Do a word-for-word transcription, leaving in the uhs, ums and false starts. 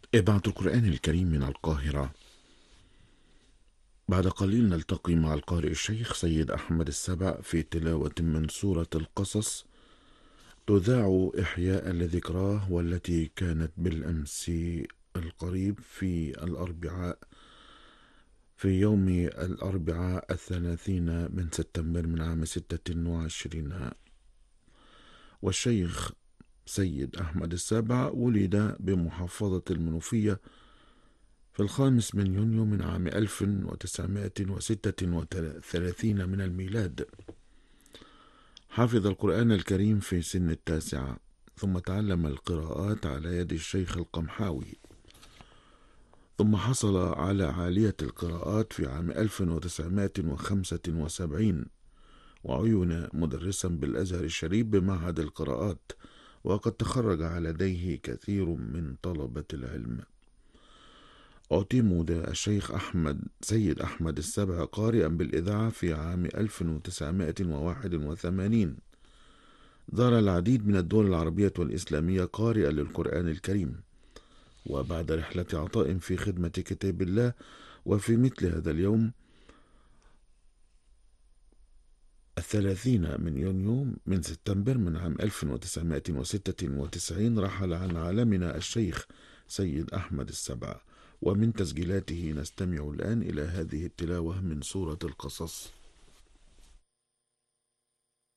إذاعة القرآن الكريم من القاهرة. بعد قليل نلتقي مع القارئ الشيخ سيد أحمد السبع في تلاوة من سورة القصص، تذاع إحياء لذكراه والتي كانت بالأمس القريب في الأربعاء في يوم الأربعاء الثلاثين من سبتمبر من عام ستة وعشرين. والشيخ سيد أحمد السابع ولد بمحافظة المنوفية في الخامس من يونيو من عام ألف وتسعمائة وستة وثلاثين من الميلاد. حفظ القرآن الكريم في سن التاسعة، ثم تعلم القراءات على يد الشيخ القمحاوي، ثم حصل على عالية القراءات في عام ألف وتسعمائة وخمسة وسبعين، وعين مدرسا بالأزهر الشريف بمعهد القراءات، وقد تخرج على يديه كثير من طلبة العلم. اعتمد الشيخ أحمد سيد أحمد السبع قارئا بالإذاعة في عام ألف وتسعمائة وواحد وثمانين. زار العديد من الدول العربية والإسلامية قارئا للقرآن الكريم، وبعد رحلة عطاء في خدمة كتاب الله، وفي مثل هذا اليوم الثلاثين من يونيو من سبتمبر من عام ألف وتسعمائة وستة وتسعين رحل عن عالمنا الشيخ سيد أحمد السبع، ومن تسجيلاته نستمع الآن إلى هذه التلاوة من سورة القصص.